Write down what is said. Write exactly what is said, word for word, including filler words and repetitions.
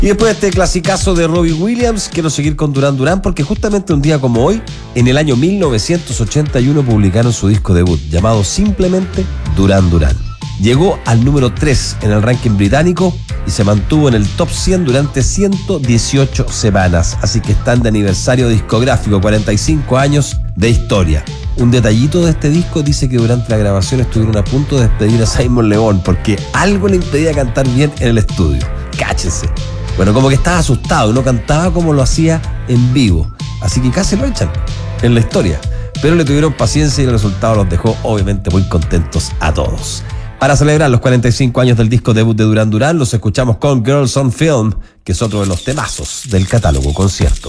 Y después de este clasicazo de Robbie Williams, quiero seguir con Duran Duran porque justamente un día como hoy, en el año mil novecientos ochenta y uno, publicaron su disco debut, llamado simplemente Duran Duran. Llegó al número tres en el ranking británico y se mantuvo en el top cien durante ciento dieciocho semanas, así que están de aniversario discográfico, cuarenta y cinco años de historia. Un detallito de este disco dice que durante la grabación estuvieron a punto de despedir a Simon Le Bon porque algo le impedía cantar bien en el estudio. Cáchense. Bueno, como que estaba asustado, no cantaba como lo hacía en vivo, así que casi lo echan en la historia. Pero le tuvieron paciencia y el resultado los dejó obviamente muy contentos a todos. Para celebrar los cuarenta y cinco años del disco debut de Duran Duran, los escuchamos con Girls on Film, que es otro de los temazos del catálogo concierto.